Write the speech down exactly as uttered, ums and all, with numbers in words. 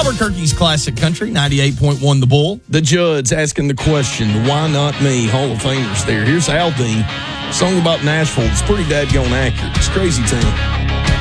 Albuquerque's Classic Country, ninety-eight point one The Bull. The Judds asking the question, why not me? Hall of Famers there. Here's Aldean. Song about Nashville. It's pretty dadgone accurate. It's Crazy Town.